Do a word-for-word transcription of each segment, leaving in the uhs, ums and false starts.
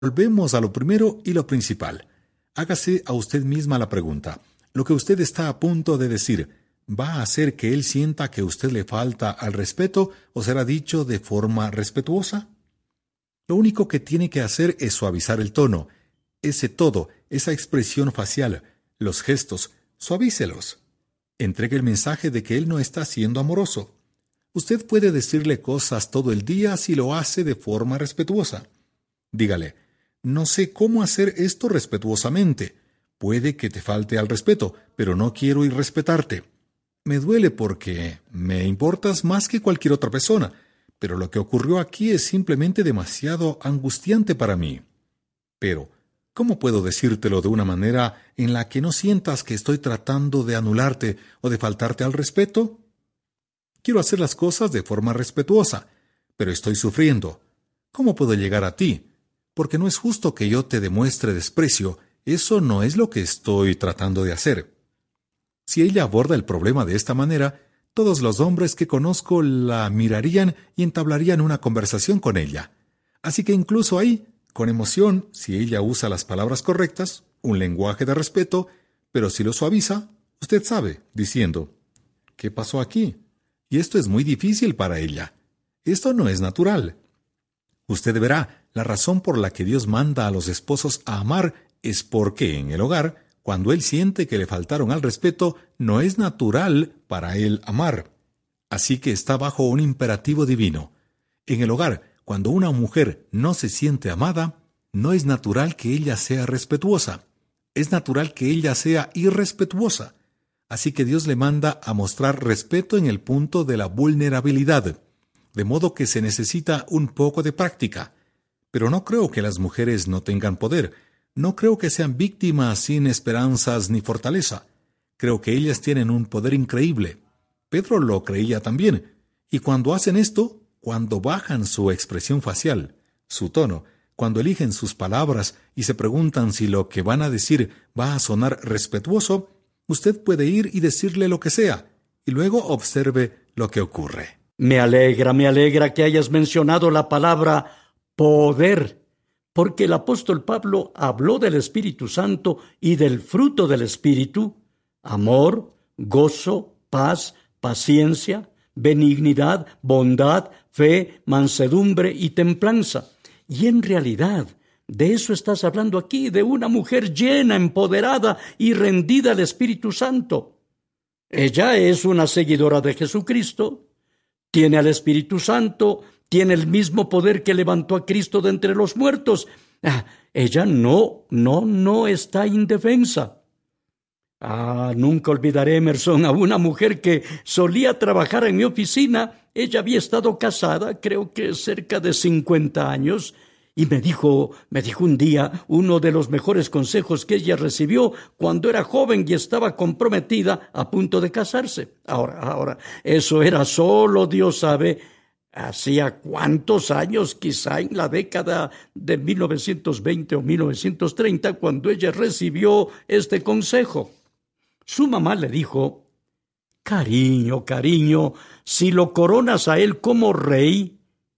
Volvemos a lo primero y lo principal. Hágase a usted misma la pregunta. ¿Lo que usted está a punto de decir va a hacer que él sienta que usted le falta al respeto o será dicho de forma respetuosa? Lo único que tiene que hacer es suavizar el tono. Ese todo, esa expresión facial, los gestos, suavícelos. Entregue el mensaje de que él no está siendo amoroso. Usted puede decirle cosas todo el día si lo hace de forma respetuosa. Dígale: no sé cómo hacer esto respetuosamente. Puede que te falte al respeto, pero no quiero irrespetarte. Me duele porque me importas más que cualquier otra persona, pero lo que ocurrió aquí es simplemente demasiado angustiante para mí. Pero, ¿cómo puedo decírtelo de una manera en la que no sientas que estoy tratando de anularte o de faltarte al respeto? Quiero hacer las cosas de forma respetuosa, pero estoy sufriendo. ¿Cómo puedo llegar a ti? Porque no es justo que yo te demuestre desprecio. Eso no es lo que estoy tratando de hacer. Si ella aborda el problema de esta manera, todos los hombres que conozco la mirarían y entablarían una conversación con ella. Así que incluso ahí, con emoción, si ella usa las palabras correctas, un lenguaje de respeto, pero si lo suaviza, usted sabe, diciendo: ¿qué pasó aquí? Y esto es muy difícil para ella. Esto no es natural. Usted verá, la razón por la que Dios manda a los esposos a amar es porque en el hogar, cuando él siente que le faltaron al respeto, no es natural para él amar. Así que está bajo un imperativo divino. En el hogar, cuando una mujer no se siente amada, no es natural que ella sea respetuosa. Es natural que ella sea irrespetuosa. Así que Dios le manda a mostrar respeto en el punto de la vulnerabilidad. De modo que se necesita un poco de práctica. Pero no creo que las mujeres no tengan poder. No creo que sean víctimas sin esperanzas ni fortaleza. Creo que ellas tienen un poder increíble. Pedro lo creía también. Y cuando hacen esto, cuando bajan su expresión facial, su tono, cuando eligen sus palabras y se preguntan si lo que van a decir va a sonar respetuoso, usted puede ir y decirle lo que sea, y luego observe lo que ocurre. Me alegra, me alegra que hayas mencionado la palabra poder, porque el apóstol Pablo habló del Espíritu Santo y del fruto del Espíritu: amor, gozo, paz, paciencia, benignidad, bondad, fe, mansedumbre y templanza. Y en realidad, de eso estás hablando aquí, de una mujer llena, empoderada y rendida al Espíritu Santo. Ella es una seguidora de Jesucristo, tiene al Espíritu Santo, tiene el mismo poder que levantó a Cristo de entre los muertos. Ah, ella no, no, no está indefensa. Ah, nunca olvidaré, Emerson, a una mujer que solía trabajar en mi oficina. Ella había estado casada, creo que cerca de cincuenta años, y me dijo, me dijo un día uno de los mejores consejos que ella recibió cuando era joven y estaba comprometida a punto de casarse. Ahora, ahora, eso era solo Dios sabe, hacía cuántos años, quizá en la década de mil novecientos veinte o mil novecientos treinta, cuando ella recibió este consejo. Su mamá le dijo: cariño, cariño, si lo coronas a él como rey,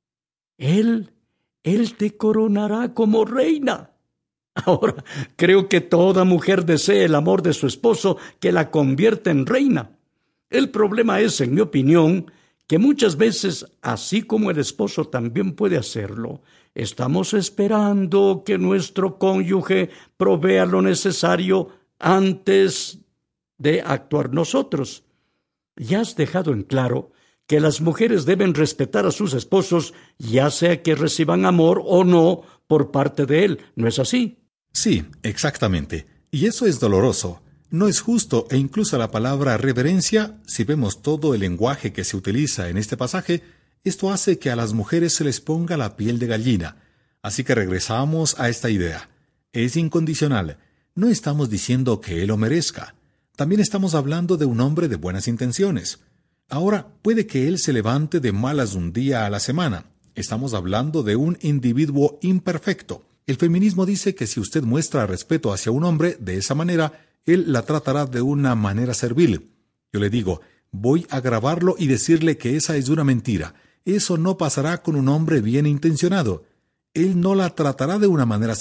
él Él te coronará como reina. Ahora, creo que toda mujer desea el amor de su esposo que la convierta en reina. El problema es, en mi opinión, que muchas veces, así como el esposo también puede hacerlo, estamos esperando que nuestro cónyuge provea lo necesario antes de actuar nosotros. Ya has dejado en claro que las mujeres deben respetar a sus esposos, ya sea que reciban amor o no por parte de él, ¿no es así? Sí, exactamente. Y eso es doloroso. No es justo, e incluso la palabra reverencia, si vemos todo el lenguaje que se utiliza en este pasaje, esto hace que a las mujeres se les ponga la piel de gallina. Así que regresamos a esta idea. Es incondicional. No estamos diciendo que él lo merezca. También estamos hablando de un hombre de buenas intenciones. Ahora, puede que él se levante de malas un día a la semana. Estamos hablando de un individuo imperfecto. El feminismo dice que si usted muestra respeto hacia un hombre de esa manera, él la tratará de una manera servil. Yo le digo, voy a grabarlo y decirle que esa es una mentira. Eso no pasará con un hombre bien intencionado. Él no la tratará de una manera